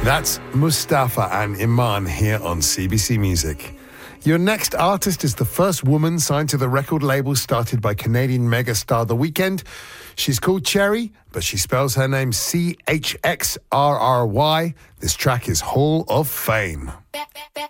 That's Mustafa and Iman here on CBC Music. Your next artist is the first woman signed to the record label started by Canadian megastar The Weeknd. She's called Cherry, but she spells her name Chxrry. This track is Hall of Fame.